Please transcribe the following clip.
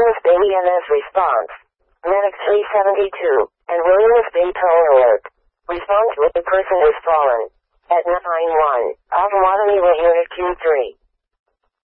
Williams Bay EMS response. Medic 372, and Williams Bay tow alert. Response with the person has fallen. At 9-1, Ottawa Unit Q3.